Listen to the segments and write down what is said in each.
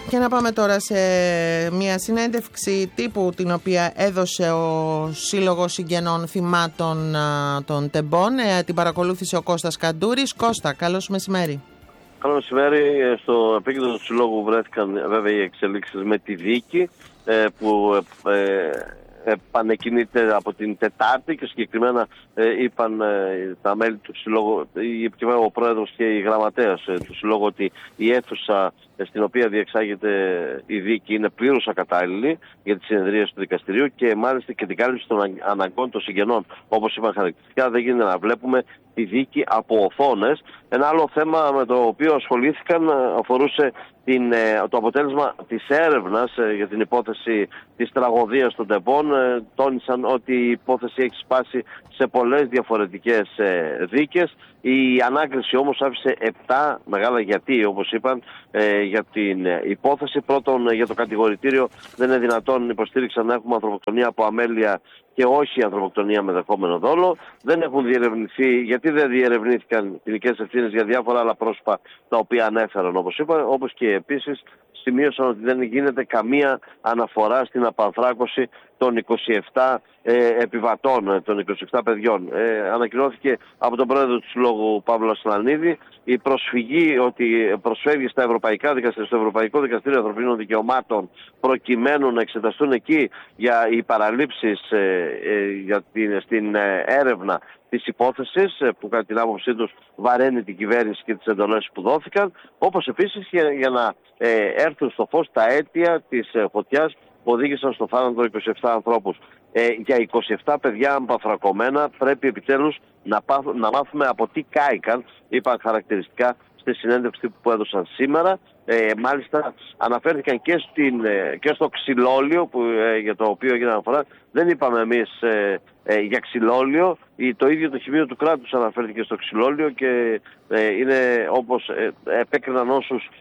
Και να πάμε τώρα σε μια συνέντευξη τύπου την οποία έδωσε ο Σύλλογος Συγγενών Θυμάτων των Τεμπών. Την παρακολούθησε ο Κώστας Καντούρης. Κώστα, καλώς μεσημέρι. Καλό μεσημέρι. Στο επίκεντρο του Συλλόγου βρέθηκαν βέβαια οι εξελίξεις με τη δίκη που επανεκκινείται από την Τετάρτη και συγκεκριμένα είπαν τα μέλη του Συλλόγου, ο πρόεδρος και η γραμματέας του Συλλόγου, ότι η αίθουσα στην οποία διεξάγεται η δίκη είναι πλήρως ακατάλληλη για τις συνεδρίες του δικαστηρίου και μάλιστα και την κάλυψη των αναγκών των συγγενών. Όπως είπαν χαρακτηριστικά, δεν γίνεται να βλέπουμε τη δίκη από οθόνες. Ένα άλλο θέμα με το οποίο ασχολήθηκαν αφορούσε το αποτέλεσμα της έρευνας για την υπόθεση της τραγωδίας των Τεμπών. Τόνισαν ότι η υπόθεση έχει σπάσει σε πολλές διαφορετικές δίκες. Η ανάκριση όμως άφησε 7 μεγάλα γιατί, όπως είπαν, για την υπόθεση. Πρώτον, για το κατηγορητήριο δεν είναι δυνατόν, υποστήριξαν, να έχουμε ανθρωποκτονία από αμέλεια και όχι ανθρωποκτονία με δεχόμενο δόλο. Δεν έχουν διερευνηθεί, γιατί δεν διερευνήθηκαν ποινικές ευθύνες για διάφορα άλλα πρόσωπα τα οποία ανέφεραν, όπως είπα, όπως και επίσης σημείωσαν ότι δεν γίνεται καμία αναφορά στην απανθράκωση των 27 επιβατών, των 27 παιδιών. Ανακοινώθηκε από τον πρόεδρο του Συλλόγου Παύλο Ασλανίδη η προσφυγή, ότι προσφεύγει στα ευρωπαϊκά δικαστήρια, στο Ευρωπαϊκό Δικαστήριο Ανθρωπίνων Δικαιωμάτων, προκειμένου να εξεταστούν εκεί για οι παραλήψεις στην έρευνα της υπόθεσης, που κατά την άποψή τους βαραίνει την κυβέρνηση και τις εντολές που δόθηκαν, όπως επίσης για να έρθουν στο φως τα αίτια της φωτιάς που οδήγησαν στο θάνατο 27 ανθρώπους. Για 27 παιδιά αμπαθρακωμένα πρέπει επιτέλους να μάθουμε από τι κάηκαν, είπαν χαρακτηριστικά στη συνέντευξη που έδωσαν σήμερα. Μάλιστα αναφέρθηκαν και στο ξυλόλιο για το οποίο έγινε αναφορά. Δεν είπαμε εμείς για ξυλόλιο. Το ίδιο το Χημείο του Κράτους αναφέρθηκε στο ξυλόλιο και είναι όπως επέκριναν όσους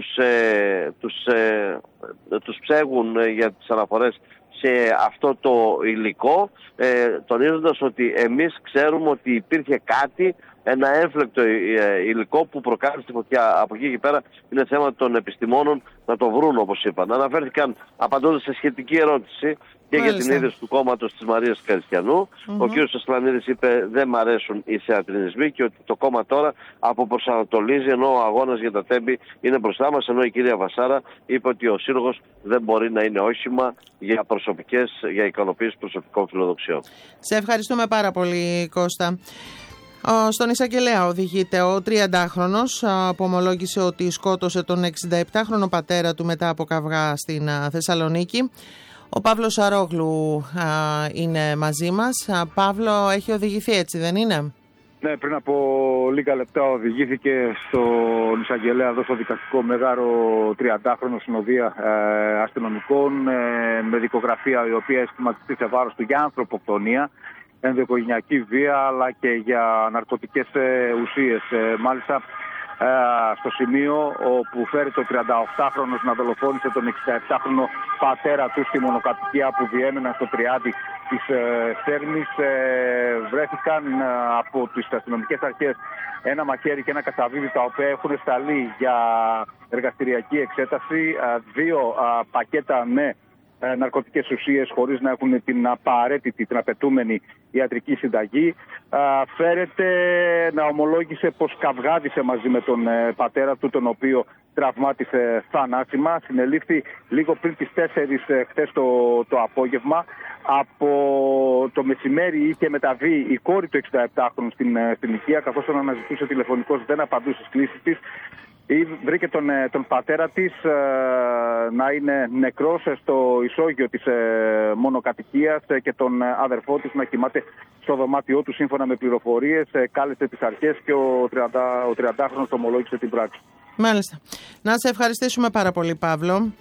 τους ψέγουν για τις αναφορές σε αυτό το υλικό, τονίζοντας ότι εμείς ξέρουμε ότι υπήρχε κάτι, ένα έμφλεκτο υλικό που προκάλεσε τη φωτιά. Από εκεί και πέρα είναι θέμα των επιστημόνων να το βρουν, όπως είπαν. Αναφέρθηκαν απαντώντας σε σχετική ερώτηση και για την ίδρυση του κόμματος της Μαρίας Καριστιανού. Ο κ. Ασλανίδης είπε δεν μ' αρέσουν οι θεατρινισμοί και ότι το κόμμα τώρα αποπροσανατολίζει, ενώ ο αγώνας για τα Τέμπη είναι μπροστά μας, ενώ η κυρία Βασάρα είπε ότι ο Σύλλογος δεν μπορεί να είναι όχημα για ικανοποίηση προσωπικών φιλοδοξιών. Σε ευχαριστούμε πάρα πολύ, Κώστα. Στον εισαγγελέα οδηγείται ο 30χρονος που ομολόγησε ότι σκότωσε τον 67χρονο πατέρα του μετά από καυγά στην Θεσσαλονίκη. Ο Παύλος Αρόγλου είναι μαζί μας. Παύλο, έχει οδηγηθεί, έτσι δεν είναι? Ναι, πριν από λίγα λεπτά οδηγήθηκε στον εισαγγελέα εδώ στο δικαστικό μέγαρο 30χρονο συνοδεία αστυνομικών με δικογραφία η οποία αισθηματιστεί σε βάρος του για ανθρωποκτονία, ενδοοικογενειακή βία αλλά και για ναρκωτικές ουσίες. Μάλιστα στο σημείο όπου φέρει το 38χρονος να δολοφόνησε τον 67χρονο πατέρα του στη μονοκατοικία που διέμεναν στο Τριάντι της Σέρμης, βρέθηκαν από τις αστυνομικές αρχές ένα μαχαίρι και ένα κατσαβίδι, τα οποία έχουν σταλεί για εργαστηριακή εξέταση, 2 πακέτα με ναρκωτικές ουσίες χωρίς να έχουν την απαραίτητη, την απαιτούμενη ιατρική συνταγή. Φέρεται να ομολόγησε πως καυγάδισε μαζί με τον πατέρα του, τον οποίο τραυμάτισε θανάσιμα. Συνελήφθη λίγο πριν τις 4 χθες το απόγευμα. Από το μεσημέρι είχε μεταβεί η κόρη του 67χρονου στην οικία, καθώς τον αναζητούσε τηλεφωνικώς, δεν απαντούσε στις κλήσεις της. Βρήκε τον πατέρα της να είναι νεκρός στο ισόγειο της μονοκατοικίας και τον αδερφό της να κοιμάται στο δωμάτιό του. Σύμφωνα με πληροφορίες, κάλεσε τις αρχές και ο 30χρονος ομολόγησε την πράξη. Μάλιστα. Να σε ευχαριστήσουμε πάρα πολύ, Παύλο.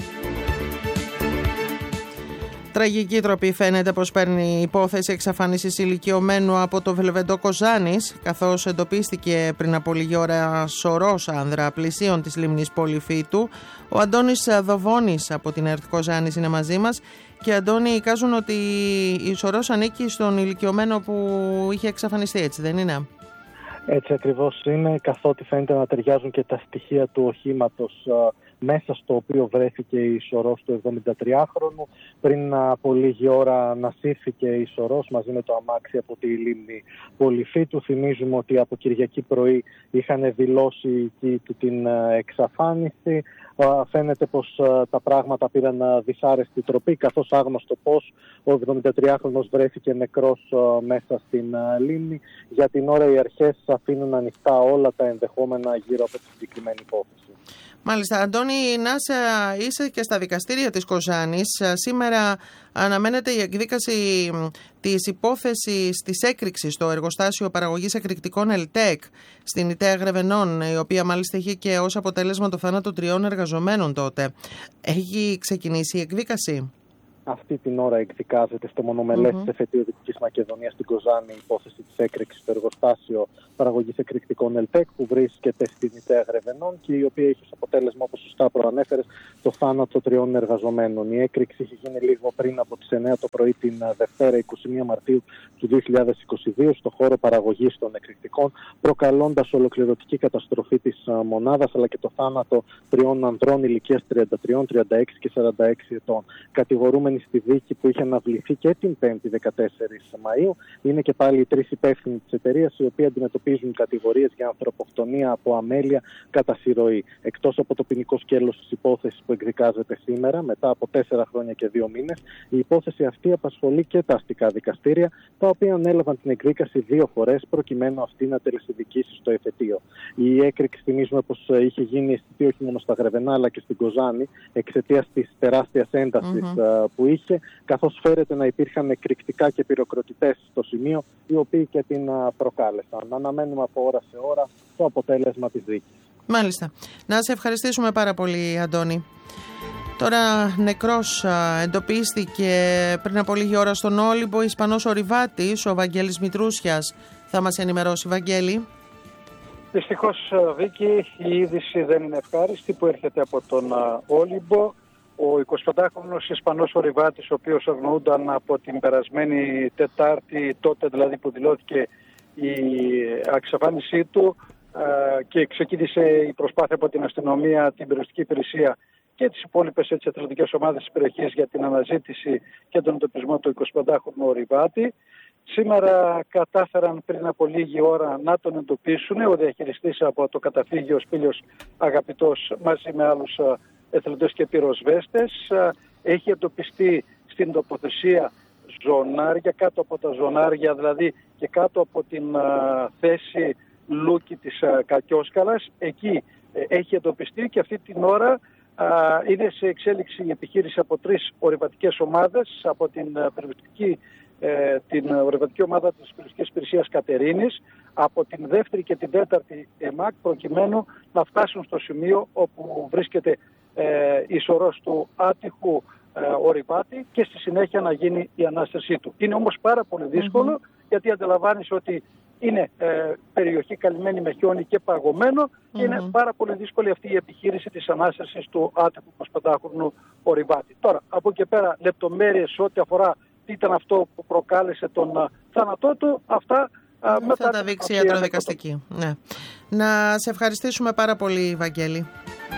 Τραγική τροπή φαίνεται πως παίρνει η υπόθεση εξαφάνισης ηλικιωμένου από το Βελβεντό Κοζάνης, καθώς εντοπίστηκε πριν από λίγη ώρα σωρός άνδρα πλησίων της λίμνης Πολυφύτου. Ο Αντώνης Δοβώνης από την ΕΡΤ Κοζάνης είναι μαζί μας. Και Αντώνη, εικάζουν ότι η σωρός ανήκει στον ηλικιωμένο που είχε εξαφανιστεί, έτσι δεν είναι? Έτσι ακριβώς είναι, καθότι φαίνεται να ταιριάζουν και τα στοιχεία του οχήματος μέσα στο οποίο βρέθηκε η σωρός του 73χρονου. Πριν από λίγη ώρα ανασύρθηκε η σωρός μαζί με το αμάξι από τη λίμνη Πολυφίτου. Θυμίζουμε ότι από Κυριακή πρωί είχαν δηλώσει την εξαφάνιση. Φαίνεται πως τα πράγματα πήραν δυσάρεστη τροπή, καθώς άγνωστο πως ο 73χρονος βρέθηκε νεκρός μέσα στην λίμνη. Για την ώρα οι αρχές αφήνουν ανοιχτά όλα τα ενδεχόμενα γύρω από τη συγκεκριμένη υπόθεση. Μάλιστα. Αντώνη, Νάσα, είσαι και στα δικαστήρια της Κοζάνης. Σήμερα αναμένεται η εκδίκαση της υπόθεσης της έκρηξης στο εργοστάσιο παραγωγής εκρηκτικών ΕΛΤΕΚ στην Ιταία Γρεβενών, η οποία μάλιστα είχε και ως αποτέλεσμα το θάνατο 3 εργαζομένων τότε. Έχει ξεκινήσει η εκδίκαση? Αυτή την ώρα εκδικάζεται στο μονομελές της εφετείου Δυτικής Μακεδονίας στην Κοζάνη η υπόθεση της έκρηξης στο εργοστάσιο παραγωγής εκρηκτικών ΕΛΤΕΚ που βρίσκεται στην Ιταία Γρεβενών και η οποία έχει ως αποτέλεσμα, όπως σωστά προανέφερες, το θάνατο 3 εργαζομένων. Η έκρηξη είχε γίνει λίγο πριν από τις 9 το πρωί την Δευτέρα 21 Μαρτίου του 2022 στο χώρο παραγωγής των εκρηκτικών, προκαλώντας ολοκληρωτική καταστροφή της μονάδας αλλά και το θάνατο 3 ανδρών ηλικίας 33, 36 και 46 ετών. Κατηγορούμενοι στη δίκη που είχε αναβληθεί και την 5η 14 Μαΐου είναι και πάλι οι 3 υπεύθυνοι της εταιρείας, οι οποίοι αντιμετωπίζουν κατηγορίες για ανθρωποκτονία από αμέλεια κατά συρροή. Εκτός από το ποινικό σκέλος της υπόθεσης που εκδικάζεται σήμερα, μετά από 4 χρόνια και 2 μήνες, η υπόθεση αυτή απασχολεί και τα αστικά δικαστήρια, τα οποία ανέλαβαν την εκδίκαση 2 φορές προκειμένου αυτή να τελεσυδικήσει στο εφετείο. Η έκρηξη, θυμίζουμε πως είχε γίνει αισθητή όχι μόνο στα Γρεβενά αλλά και στην Κοζάνη εξαιτίας της τεράστιας έντασης που είχε, καθώς φέρεται να υπήρχαν εκρηκτικά και πυροκροτητές στο σημείο, οι οποίοι και την προκάλεσαν. Αναμένουμε από ώρα σε ώρα το αποτέλεσμα της δίκης. Μάλιστα. Να σε ευχαριστήσουμε πάρα πολύ, Αντώνη. Τώρα νεκρός εντοπίστηκε πριν από λίγη ώρα στον Όλυμπο Ισπανός ορειβάτης, ο Βαγγέλης Μητρούσιας. Θα μας ενημερώσει, Βαγγέλη. Δυστυχώς, Βίκη, η είδηση δεν είναι ευχάριστη που έρχεται από τον Όλυμπο. Ο 25χρονος Ισπανός ορειβάτης, ο οποίος αγνοούνταν από την περασμένη Τετάρτη, τότε δηλαδή που δηλώθηκε η εξαφάνισή του και ξεκίνησε η προσπάθεια από την αστυνομία, την περιοριστική υπηρεσία και τις υπόλοιπες εθελοντικές ομάδες της περιοχής για την αναζήτηση και τον εντοπισμό του 25χρονου ορειβάτη. Σήμερα κατάφεραν πριν από λίγη ώρα να τον εντοπίσουν. Ο διαχειριστής από το καταφύγιο Σπήλιος Αγαπητός μαζί με άλλους εθελοντές και πυροσβέστες. Έχει εντοπιστεί στην τοποθεσία ζωνάρια, κάτω από τα ζωνάρια δηλαδή και κάτω από την θέση Λούκη της Κακιόσκαλας. Εκεί έχει εντοπιστεί και αυτή την ώρα είναι σε εξέλιξη η επιχείρηση από 3 ορειβατικές ομάδες, από την ορειβατική ομάδα της Περιοριστικής Υπηρεσίας Κατερίνης, από την 2η και την 4η ΕΜΑΚ, προκειμένου να φτάσουν στο σημείο όπου βρίσκεται η σωρός του άτυχου ορειβάτη και στη συνέχεια να γίνει η ανάστασή του. Είναι όμως πάρα πολύ δύσκολο γιατί αντιλαμβάνεις ότι είναι περιοχή καλυμμένη με χιόνι και παγωμένο και είναι πάρα πολύ δύσκολη αυτή η επιχείρηση της ανάστασης του άτυχου 25χρονου ορειβάτη. Τώρα, από εκεί πέρα λεπτομέρειες ό,τι αφορά τι ήταν αυτό που προκάλεσε τον θάνατό του, αυτά θα τα δείξει η ιατροδικαστική. Ναι. Να σε ευχαριστήσουμε πάρα πολύ, Βαγγέλη.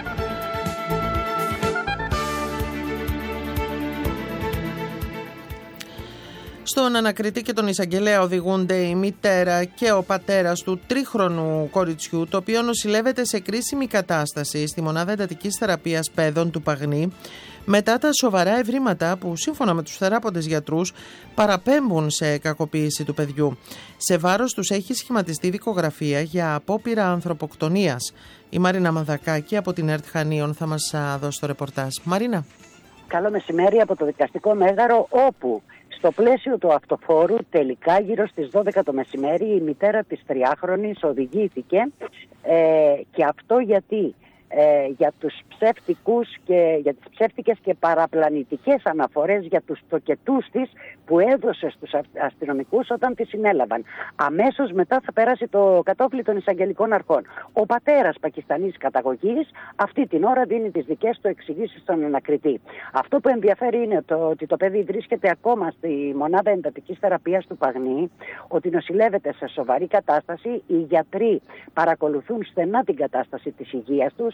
Στον ανακριτή και τον εισαγγελέα οδηγούνται η μητέρα και ο πατέρας του 3χρονου κοριτσιού, το οποίο νοσηλεύεται σε κρίσιμη κατάσταση στη μονάδα εντατικής θεραπείας παιδών του Παγνή, μετά τα σοβαρά ευρήματα που σύμφωνα με τους θεράποντες γιατρούς παραπέμπουν σε κακοποίηση του παιδιού. Σε βάρος τους έχει σχηματιστεί δικογραφία για απόπειρα ανθρωποκτονίας. Η Μαρίνα Μανδακάκη από την ΕΡΤ Χανίων θα μας δώσει το ρεπορτάζ. Μαρίνα. Καλό μεσημέρι από το δικαστικό μέγαρο, όπου στο πλαίσιο του αυτοφόρου τελικά γύρω στις 12 το μεσημέρι η μητέρα της 3χρονης οδηγήθηκε και αυτό γιατί για τους ψεύτικους και για τις ψεύτικες και παραπλανητικές αναφορές για τους τοκετούς της που έδωσε στους αστυνομικούς όταν τη συνέλαβαν. Αμέσως μετά θα πέρασε το κατόφλι των εισαγγελικών αρχών. Ο πατέρας Πακιστανής καταγωγής αυτή την ώρα δίνει τις δικές του εξηγήσεις στον ανακριτή. Αυτό που ενδιαφέρει είναι ότι το παιδί βρίσκεται ακόμα στη μονάδα εντατικής θεραπείας του Παγνή, ότι νοσηλεύεται σε σοβαρή κατάσταση, οι γιατροί παρακολουθούν στενά την κατάσταση της υγείας τους,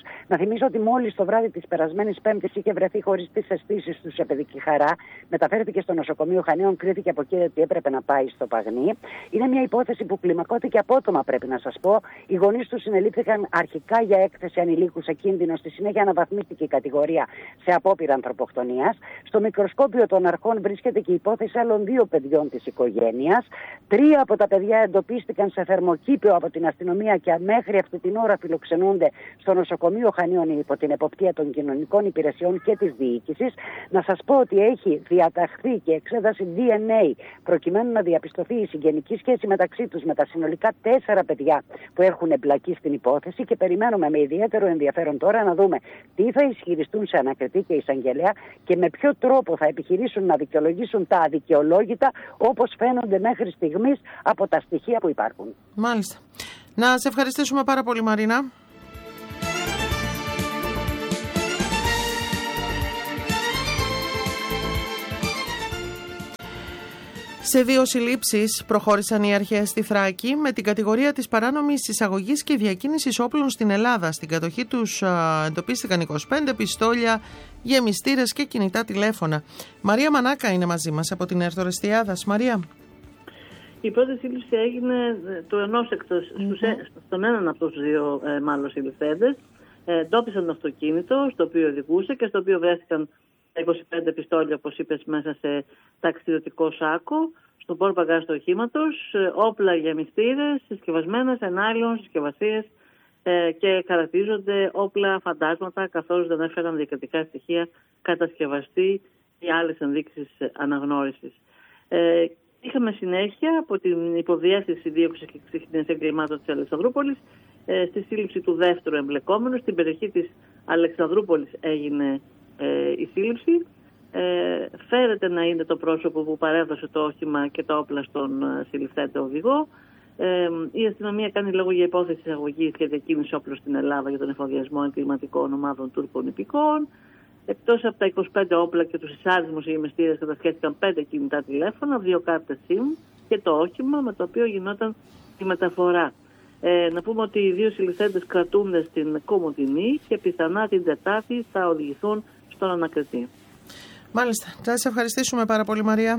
Να θυμίσω ότι μόλις το βράδυ της περασμένης Πέμπτης είχε βρεθεί χωρίς τις αισθήσεις του σε παιδική χαρά. Μεταφέρθηκε στο νοσοκομείο Χανίων, κρίθηκε από εκεί ότι έπρεπε να πάει στο Παγνί. Είναι μια υπόθεση που κλιμακώθηκε απότομα, πρέπει να σας πω. Οι γονείς του συνελήφθηκαν αρχικά για έκθεση ανηλίκου σε κίνδυνο. Στη συνέχεια αναβαθμίστηκε η κατηγορία σε απόπειρα ανθρωποκτονίας. Στο μικροσκόπιο των αρχών βρίσκεται και η υπόθεση άλλων 2 παιδιών της οικογένειας. 3 από τα παιδιά εντοπίστηκαν σε θερμοκήπιο από την αστυνομία και μέχρι αυτή την ώρα φιλοξενούνται στο νοσοκομείο Χανίων υπό την εποπτεία των κοινωνικών υπηρεσιών και της διοίκησης. Να σας πω ότι έχει διαταχθεί και εξέταση DNA προκειμένου να διαπιστωθεί η συγγενική σχέση μεταξύ τους με τα συνολικά 4 παιδιά που έχουν εμπλακεί στην υπόθεση και περιμένουμε με ιδιαίτερο ενδιαφέρον τώρα να δούμε τι θα ισχυριστούν σε ανακριτή και εισαγγελέα και με ποιο τρόπο θα επιχειρήσουν να δικαιολογήσουν τα αδικαιολόγητα όπως φαίνονται μέχρι στιγμής από τα στοιχεία που υπάρχουν. Μάλιστα. Να σε ευχαριστήσουμε πάρα πολύ, Μαρίνα. Σε 2 συλλήψεις προχώρησαν οι αρχές στη Θράκη με την κατηγορία της παράνομης εισαγωγής και διακίνησης όπλων στην Ελλάδα. Στην κατοχή τους εντοπίστηκαν 25 πιστόλια, γεμιστήρες και κινητά τηλέφωνα. Μαρία Μανάκα είναι μαζί μας από την Ερθορεστιάδας. Μαρία. Η πρώτη σύλληψη έγινε του ενός στον έναν από τους 2 μάλλον συλληφθέντες. Εντόπισαν το αυτοκίνητο στο οποίο οδηγούσε και στο οποίο βρέθηκαν 25 πιστόλια, όπως είπες, μέσα σε ταξιδιωτικό σάκο, στον πόρπαγκάζ του οχήματος, όπλα γεμιστήρες, συσκευασμένα σε νάιλον, συσκευασίες και χαρακτηρίζονται όπλα φαντάσματα, καθώς δεν έφεραν διακριτικά στοιχεία, κατασκευαστή ή άλλες ενδείξεις αναγνώρισης. Είχαμε συνέχεια από την Υποδιεύθυνση Δίωξης και Ξύχνιας Εγκλημάτων της Αλεξανδρούπολης στη σύλληψη του δεύτερου εμπλεκόμενου. Στην περιοχή της Αλεξανδρούπολης έγινε η σύλληψη. Φέρεται να είναι το πρόσωπο που παρέδωσε το όχημα και τα όπλα στον συλληφθέντα οδηγό. Η αστυνομία κάνει λόγο για υπόθεση εισαγωγής και διακίνηση όπλων στην Ελλάδα για τον εφοδιασμό εγκληματικών ομάδων Τούρκων υπηκόων. Εκτός από τα 25 όπλα και τους εισάρισμούς γεμιστήρες κατασχέθηκαν 5 κινητά τηλέφωνα, 2 κάρτες SIM και το όχημα με το οποίο γινόταν τη μεταφορά. Να πούμε ότι οι 2 συλληφθέντες κρατούνται στην Κομοτηνή και πιθανά την Τετάρτη θα οδηγηθούν στον ανακριτή. Μάλιστα. Θα σας ευχαριστήσουμε πάρα πολύ, Μαρία.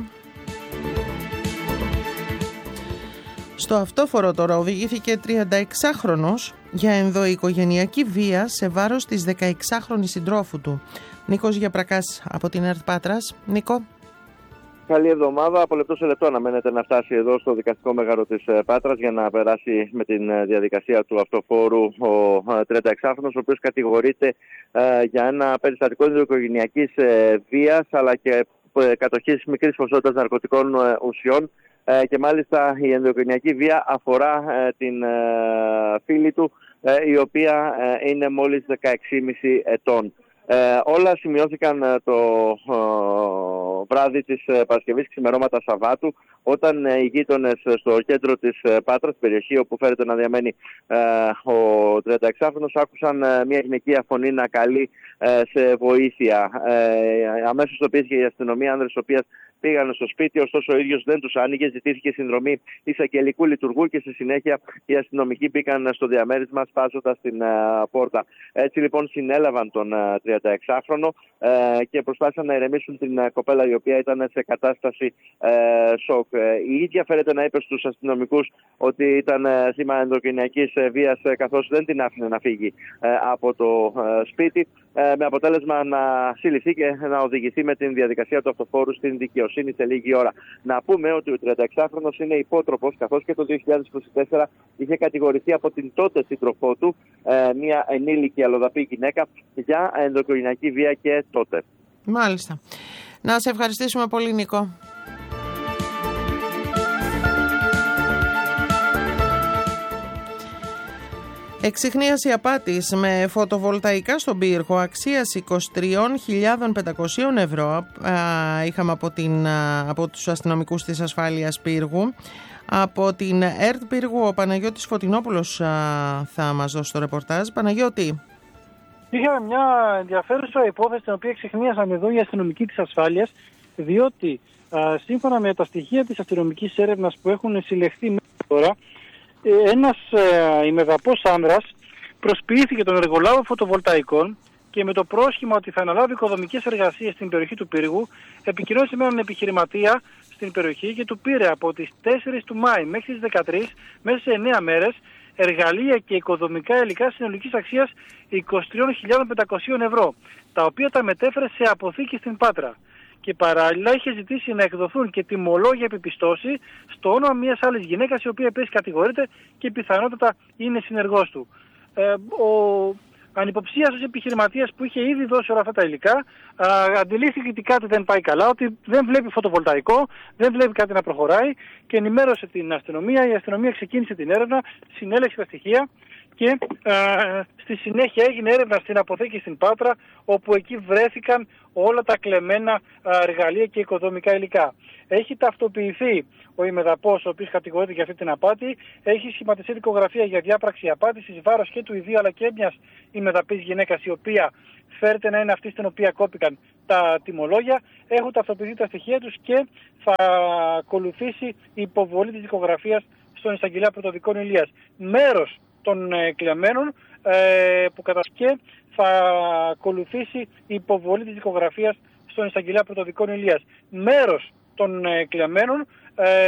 Στο αυτόφορο τώρα οδηγήθηκε 36χρονος για ενδοοικογενειακή βία σε βάρος της 16χρονης συντρόφου του. Νίκος Γιαπρακάς από την ΕΡΤ Πάτρας. Νίκο. Καλή εβδομάδα. Από λεπτό σε λεπτό αναμένεται να φτάσει εδώ στο δικαστικό μέγαρο της Πάτρας για να περάσει με την διαδικασία του αυτοφόρου ο 36χρονος, ο οποίος κατηγορείται για ένα περιστατικό ενδοοικογενειακής βίας αλλά και κατοχής μικρής ποσότητας ναρκωτικών ουσιών. Και μάλιστα η ενδοοικογενειακή βία αφορά την φίλη του, η οποία είναι μόλις 16,5 ετών. Όλα σημειώθηκαν το βράδυ της Παρασκευής ξημερώματα Σαββάτου, όταν οι γείτονες στο κέντρο της Πάτρας, περιοχή όπου φέρεται να διαμένει ο 36χρονος, άκουσαν μια γυναικεία φωνή να καλεί σε βοήθεια. Αμέσως το πήγε η αστυνομία, άνδρες οι οποίες πήγαν στο σπίτι, ωστόσο ο ίδιος δεν τους άνοιγε, ζητήθηκε συνδρομή εισαγγελικού λειτουργού και στη συνέχεια οι αστυνομικοί μπήκαν στο διαμέρισμα σπάζοντας την πόρτα. Έτσι λοιπόν συνέλαβαν τον 36χρονο και προσπάθησαν να ηρεμήσουν την κοπέλα, η οποία ήταν σε κατάσταση σοκ. Η ίδια φέρεται να είπε στους αστυνομικούς ότι ήταν θύμα ενδοοικογενειακής βίας, καθώς δεν την άφηνε να φύγει από το σπίτι, με αποτέλεσμα να συλληφθεί και να οδηγηθεί με την διαδικασία του αυτοφόρου στην δικαιοσύνη σε λίγη ώρα. Να πούμε ότι ο 36χρονος είναι υπότροπος, καθώς και το 2024 είχε κατηγορηθεί από την τότε σύντροφό του, μια ενήλικη αλλοδαπή γυναίκα, για ενδοοικογενειακή βία και τότε. Μάλιστα. Να σε ευχαριστήσουμε πολύ, Νίκο. Εξιχνίαση απάτης με φωτοβολταϊκά στον πύργο αξίας 23.500 ευρώ είχαμε από τους αστυνομικούς της ασφάλειας πύργου. Από την ΕΡΤ Πύργου ο Παναγιώτης Φωτεινόπουλος θα μας δώσει το ρεπορτάζ. Παναγιώτη. Είχαμε μια ενδιαφέρουσα υπόθεση την οποία εξιχνίασαν εδώ οι αστυνομικοί της ασφάλειας, διότι σύμφωνα με τα στοιχεία της αστυνομικής έρευνας που έχουν συλλεχθεί μέχρι τώρα, ένας ημεδαπός άνδρας προσποιήθηκε τον εργολάβο φωτοβολταϊκών και με το πρόσχημα ότι θα αναλάβει οικοδομικές εργασίες στην περιοχή του πύργου, επικοινώνησε με έναν επιχειρηματία στην περιοχή και του πήρε από τις 4 του Μάη μέχρι τις 13, μέσα σε 9 μέρες, εργαλεία και οικοδομικά υλικά συνολικής αξίας 23.500 ευρώ, τα οποία τα μετέφερε σε αποθήκη στην Πάτρα. Και παράλληλα είχε ζητήσει να εκδοθούν και τιμολόγια επιπιστώσει στο όνομα μιας άλλης γυναίκας, η οποία επίσης κατηγορείται και πιθανότατα είναι συνεργός του. Ο ανυποψίαστος επιχειρηματίας που είχε ήδη δώσει όλα αυτά τα υλικά, αντιλήφθηκε ότι κάτι δεν πάει καλά, ότι δεν βλέπει φωτοβολταϊκό, δεν βλέπει κάτι να προχωράει και ενημέρωσε την αστυνομία. Η αστυνομία ξεκίνησε την έρευνα, συνέλεξε τα στοιχεία και στη συνέχεια έγινε έρευνα στην αποθήκη στην Πάτρα, όπου εκεί βρέθηκαν όλα τα κλεμμένα εργαλεία και οικοδομικά υλικά. Έχει ταυτοποιηθεί ο ημεδαπός, ο οποίος κατηγορείται για αυτή την απάτη, έχει σχηματιστεί δικογραφία για διάπραξη απάτης εις βάρος και του ιδίου αλλά και μιας ημεδαπής γυναίκας, η οποία φέρεται να είναι αυτή στην οποία κόπηκαν τα τιμολόγια. Έχουν ταυτοποιηθεί τα στοιχεία τους και θα ακολουθήσει η υποβολή της δικογραφίας στον εισαγγελέα πρωτοδικών Ηλίας. Μέρος των κλεμμένων που κατασκευή θα ακολουθήσει η υποβολή της δικογραφίας στον εισαγγελέα πρωτοδικών Ηλίας. Μέρος των κλεμμένων